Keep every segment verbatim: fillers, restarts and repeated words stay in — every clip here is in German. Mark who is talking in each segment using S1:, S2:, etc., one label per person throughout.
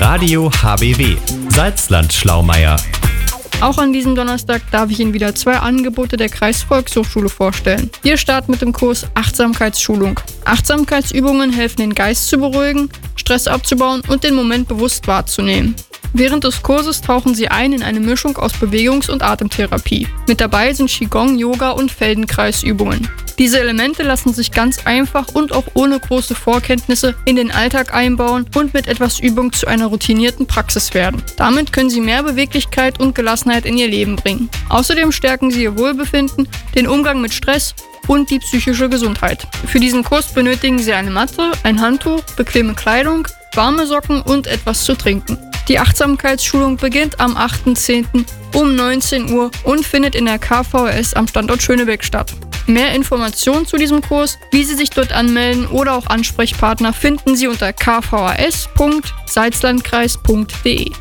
S1: Radio H B W, Salzland-Schlaumeier.
S2: Auch an diesem Donnerstag darf ich Ihnen wieder zwei Angebote der Kreisvolkshochschule vorstellen. Wir starten mit dem Kurs Achtsamkeitsschulung. Achtsamkeitsübungen helfen, den Geist zu beruhigen, Stress abzubauen und den Moment bewusst wahrzunehmen. Während des Kurses tauchen Sie ein in eine Mischung aus Bewegungs- und Atemtherapie. Mit dabei sind Qigong, Yoga und Feldenkreisübungen. Diese Elemente lassen sich ganz einfach und auch ohne große Vorkenntnisse in den Alltag einbauen und mit etwas Übung zu einer routinierten Praxis werden. Damit können Sie mehr Beweglichkeit und Gelassenheit in Ihr Leben bringen. Außerdem stärken Sie Ihr Wohlbefinden, den Umgang mit Stress und die psychische Gesundheit. Für diesen Kurs benötigen Sie eine Matte, ein Handtuch, bequeme Kleidung, warme Socken und etwas zu trinken. Die Achtsamkeitsschulung beginnt am achten zehnten um neunzehn Uhr und findet in der K V S am Standort Schönebeck statt. Mehr Informationen zu diesem Kurs, wie Sie sich dort anmelden oder auch Ansprechpartner finden Sie unter k v a s punkt salzlandkreis punkt d e.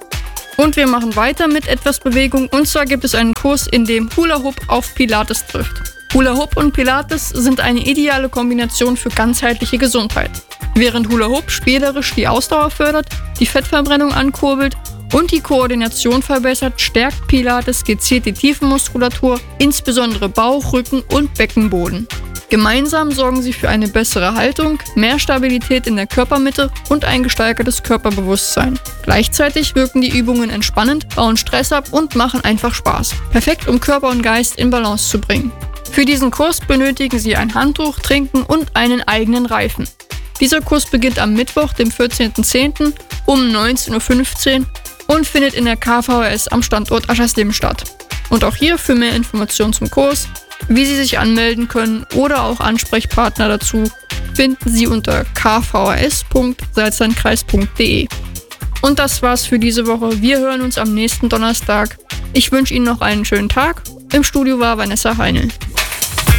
S2: Und wir machen weiter mit etwas Bewegung, und zwar gibt es einen Kurs, in dem Hula Hoop auf Pilates trifft. Hula Hoop und Pilates sind eine ideale Kombination für ganzheitliche Gesundheit. Während Hula Hoop spielerisch die Ausdauer fördert, die Fettverbrennung ankurbelt und die Koordination verbessert, stärkt Pilates gezielt die Tiefenmuskulatur, insbesondere Bauch, Rücken und Beckenboden. Gemeinsam sorgen sie für eine bessere Haltung, mehr Stabilität in der Körpermitte und ein gesteigertes Körperbewusstsein. Gleichzeitig wirken die Übungen entspannend, bauen Stress ab und machen einfach Spaß. Perfekt, um Körper und Geist in Balance zu bringen. Für diesen Kurs benötigen Sie ein Handtuch, Trinken und einen eigenen Reifen. Dieser Kurs beginnt am Mittwoch, dem vierzehnten zehnten um neunzehn Uhr fünfzehn und findet in der K V S am Standort Aschersleben statt. Und auch hier für mehr Informationen zum Kurs, wie Sie sich anmelden können oder auch Ansprechpartner dazu, finden Sie unter k v a s punkt salzlandkreis punkt d e. Und das war's für diese Woche. Wir hören uns am nächsten Donnerstag. Ich wünsche Ihnen noch einen schönen Tag. Im Studio war Vanessa Heinl.